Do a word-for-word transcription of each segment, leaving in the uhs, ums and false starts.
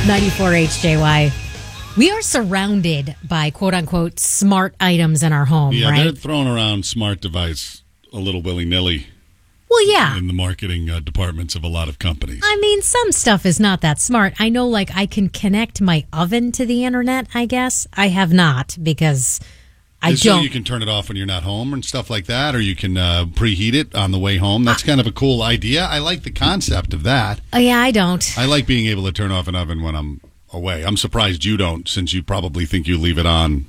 ninety-four H J Y. We are surrounded by quote-unquote smart items in our home, yeah, right? Yeah, they're throwing around smart device a little willy-nilly. Well, yeah. In the marketing uh, departments of a lot of companies. I mean, some stuff is not that smart. I know, like, I can connect my oven to the internet, I guess. I have not, because I so don't. You can turn it off when you're not home and stuff like that, or you can uh, preheat it on the way home. That's kind of a cool idea. I like the concept of that. Oh, yeah, I don't. I like being able to turn off an oven when I'm away. I'm surprised you don't, since you probably think you leave it on.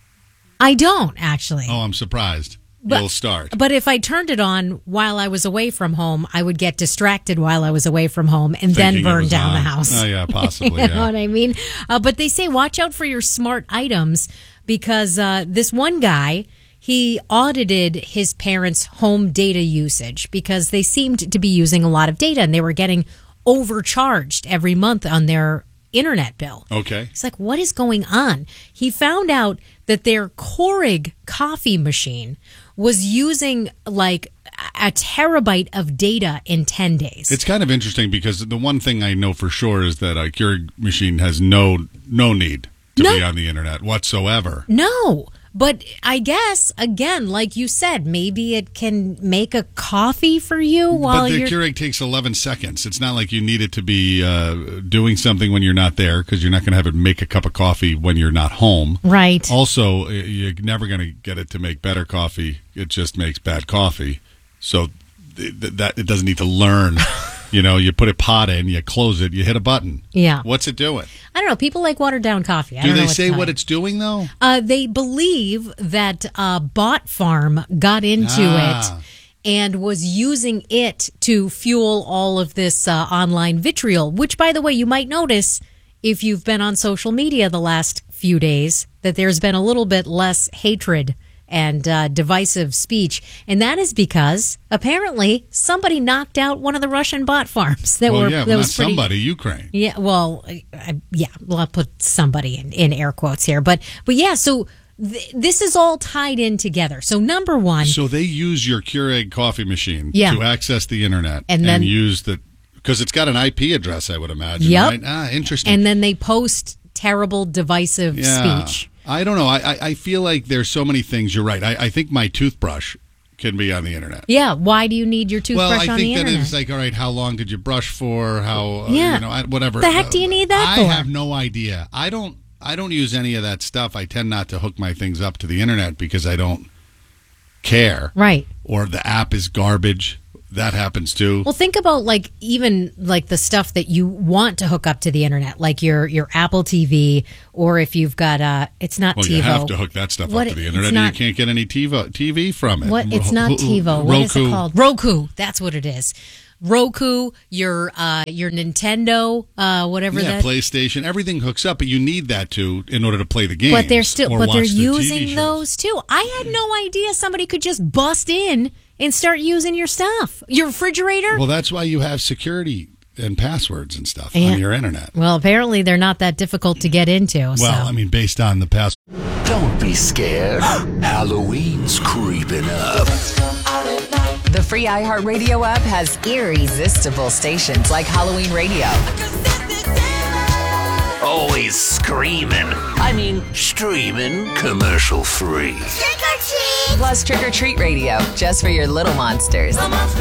I don't, actually. Oh, I'm surprised. But, You'll start. But if I turned it on while I was away from home, I would get distracted while I was away from home and Thinking then burn down on. the house. Oh, yeah, possibly. you yeah. know what I mean? Uh, but they say watch out for your smart items because uh, this one guy, he audited his parents' home data usage because they seemed to be using a lot of data and they were getting overcharged every month on their internet bill. Okay. It's like, what is going on? He found out that their Keurig coffee machine was using like a terabyte of data in ten days. It's kind of interesting because the one thing I know for sure is that a Keurig machine has no no need to no. be on the internet whatsoever. No. But I guess, again, like you said, maybe it can make a coffee for you while But the you're... Keurig takes eleven seconds. It's not like you need it to be uh, doing something when you're not there because you're not going to have it make a cup of coffee when you're not home. Right. Also, you're never going to get it to make better coffee. It just makes bad coffee. So th- that it doesn't need to learn. You know, you put a pot in, you close it, you hit a button. Yeah. What's it doing? I don't know. People like watered down coffee. I Do don't know they what say to what you. it's doing, though? Uh, they believe that uh, Bot Farm got into Ah. it and was using it to fuel all of this uh, online vitriol, which, by the way, you might notice if you've been on social media the last few days, that there's been a little bit less hatred and uh, divisive speech. And that is because apparently somebody knocked out one of the Russian bot farms that well, were yeah, that well, was not pretty, somebody, Ukraine. Yeah, well, I, yeah, well, I'll put somebody in, in air quotes here. But, but yeah, so th- this is all tied in together. So number one. So they use your Keurig coffee machine Yeah. to access the internet And and, then- use the, because it's got an I P address, I would imagine. Yep. Right? Ah, interesting. And then they post terrible, divisive yeah. speech. I don't know. I, I, I feel like there's so many things. You're right. I, I think my toothbrush can be on the internet. Yeah, why do you need your toothbrush Well, I on the think that internet? it's like, all right, how long did you brush for? How, uh, Yeah. you know, I- whatever. The heck do you need that I for? have no idea. I don't. I don't use any of that stuff. I tend not to hook my things up to the internet because I don't care. Right. Or the app is garbage. That happens too. Well, think about like even like the stuff that you want to hook up to the internet, like your your Apple T V, or if you've got uh, it's not Well, TiVo. you have to hook that stuff What- up to the it's internet. not- and you can't get any TiVo, T V from it. What? It's not Ro- TiVo. What is it Roku. called? Roku. That's what it is. Roku, your uh, your Nintendo, uh, whatever Yeah, that. PlayStation. Everything hooks up, but you need that to in order to play the game. But they're still, or but they're watch the T V using shows. those too. I had no idea somebody could just bust in and start using your stuff, your refrigerator. Well, that's why you have security and passwords and stuff Yeah. on your internet. Well, apparently they're not that difficult to get into. Well, so. I mean, based on the past. Don't be scared. Halloween's creeping up. The free iHeartRadio app has irresistible stations like Halloween Radio. Always screaming. I mean, streaming commercial free. Trick or treat! Plus Trick or Treat Radio, just for your little monsters.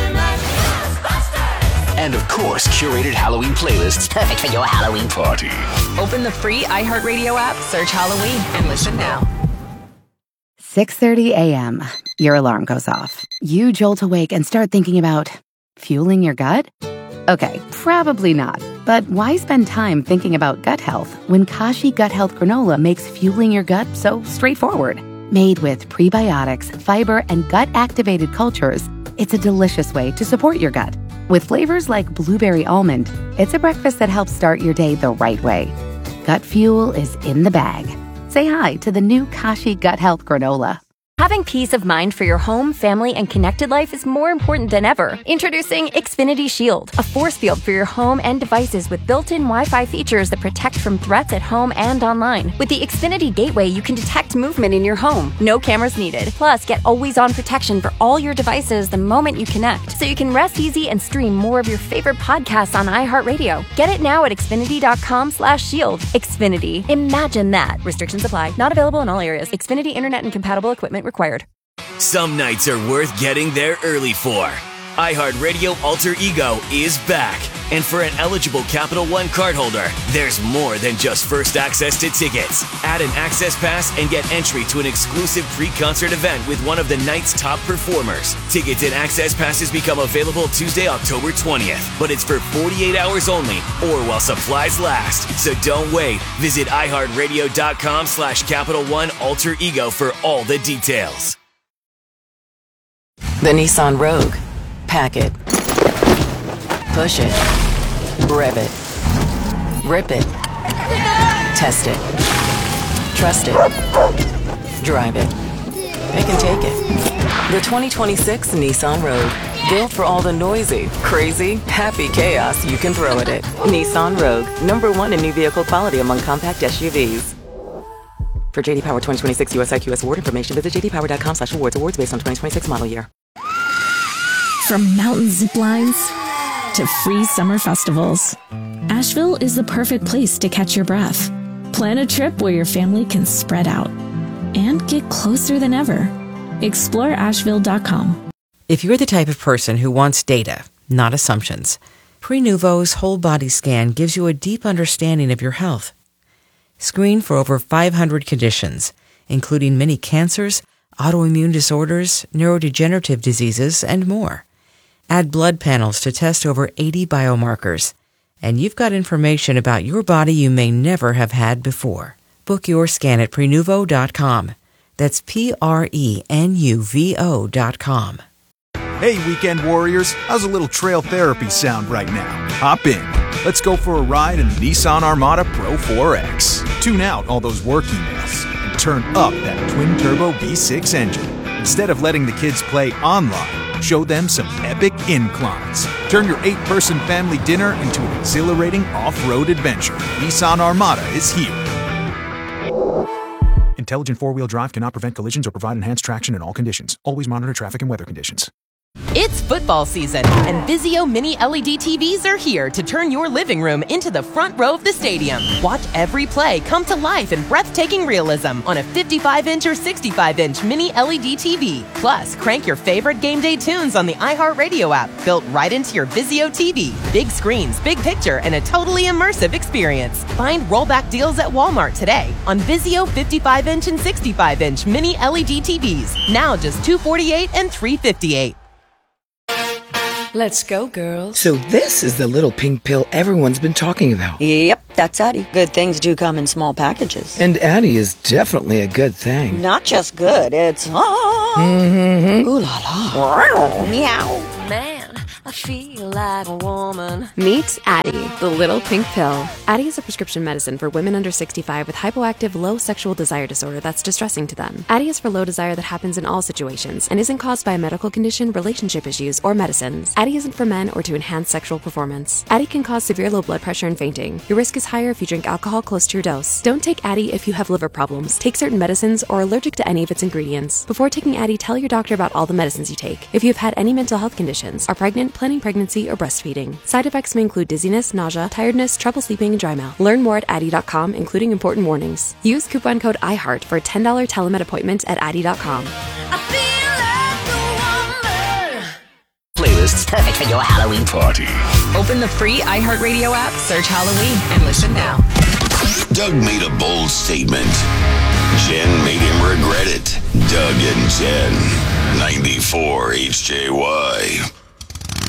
And of course, curated Halloween playlists perfect for your Halloween party. Open the free iHeartRadio app, search Halloween, and listen now. six thirty a.m. Your alarm goes off. You jolt awake and start thinking about fueling your gut? Okay, probably not. But why spend time thinking about gut health when Kashi Gut Health Granola makes fueling your gut so straightforward? Made with prebiotics, fiber, and gut-activated cultures, it's a delicious way to support your gut. With flavors like blueberry almond, it's a breakfast that helps start your day the right way. Gut fuel is in the bag. Say hi to the new Kashi Gut Health Granola. Having peace of mind for your home, family, and connected life is more important than ever. Introducing Xfinity Shield, a force field for your home and devices with built-in Wi-Fi features that protect from threats at home and online. With the Xfinity Gateway, you can detect movement in your home. No cameras needed. Plus, get always-on protection for all your devices the moment you connect, so you can rest easy and stream more of your favorite podcasts on iHeartRadio. Get it now at Xfinity.com slash shield. Xfinity. Imagine that. Restrictions apply. Not available in all areas. Xfinity Internet and compatible equipment required. Some nights are worth getting there early for. iHeartRadio Alter Ego is back. And for an eligible Capital One cardholder, there's more than just first access to tickets. Add an access pass and get entry to an exclusive pre-concert event with one of the night's top performers. Tickets and access passes become available Tuesday, October twentieth. But it's for forty-eight hours only or while supplies last. So don't wait. Visit iHeartRadio.com slash Capital One Alter Ego for all the details. The Nissan Rogue. Pack it. Push it. Rev it. Rip it. Test it. Trust it. Drive it. Pick and take it. The twenty twenty-six Nissan Rogue. Built for all the noisy, crazy, happy chaos you can throw at it. Nissan Rogue. Number one in new vehicle quality among compact S U Vs. For J D Power twenty twenty-six U S I Q S award information, visit jdpower.com slash awards. Awards based on twenty twenty-six model year. From mountain zip lines to free summer festivals, Asheville is the perfect place to catch your breath. Plan a trip where your family can spread out and get closer than ever. Explore Asheville dot com. If you're the type of person who wants data, not assumptions, Prenuvo's whole body scan gives you a deep understanding of your health. Screen for over five hundred conditions, including many cancers, autoimmune disorders, neurodegenerative diseases, and more. Add blood panels to test over eighty biomarkers, and you've got information about your body you may never have had before. Book your scan at Prenuvo dot com. That's P R E N U V O dot com. Hey, weekend warriors, how's a little trail therapy sound right now? Hop in. Let's go for a ride in the Nissan Armada Pro four X. Tune out all those work emails and turn up that twin-turbo V six engine. Instead of letting the kids play online, show them some epic inclines. Turn your eight-person family dinner into an exhilarating off-road adventure. Nissan Armada is here. Intelligent four-wheel drive cannot prevent collisions or provide enhanced traction in all conditions. Always monitor traffic and weather conditions. It's football season, and Vizio Mini L E D T Vs are here to turn your living room into the front row of the stadium. Watch every play come to life in breathtaking realism on a fifty-five inch or sixty-five inch Mini L E D T V. Plus, crank your favorite game day tunes on the iHeartRadio app, built right into your Vizio T V. Big screens, big picture, and a totally immersive experience. Find rollback deals at Walmart today on Vizio fifty-five inch and sixty-five inch Mini L E D T Vs. Now just two hundred forty-eight dollars and three hundred fifty-eight dollars. Let's go, girls. So this is the little pink pill everyone's been talking about. Yep, that's Addie. Good things do come in small packages. And Addie is definitely a good thing. Not just good, it's... Oh, mm-hmm. Ooh la la. Meow. Man, I feel like a woman. Meet Addie, the little pink pill. Addie is a prescription medicine for women under sixty-five with hypoactive low sexual desire disorder that's distressing to them. Addie is for low desire that happens in all situations and isn't caused by a medical condition, relationship issues, or medicines. Addie isn't for men or to enhance sexual performance. Addie can cause severe low blood pressure and fainting. Your risk is higher if you drink alcohol close to your dose. Don't take Addie if you have liver problems, take certain medicines, or are allergic to any of its ingredients. Before taking Addie, tell your doctor about all the medicines you take. If you have had any mental health conditions, are pregnant, planning pregnancy, or breastfeeding. Side effects may include dizziness, nausea, tiredness, trouble sleeping, and dry mouth. Learn more at Addie dot com, including important warnings. Use coupon code iHeart for a ten dollars telemed appointment at Addie dot com. Playlists perfect for your Halloween party. Open the free iHeartRadio app, search Halloween, and listen now. Doug made a bold statement. Jen made him regret it. Doug and Jen, ninety-four H J Y.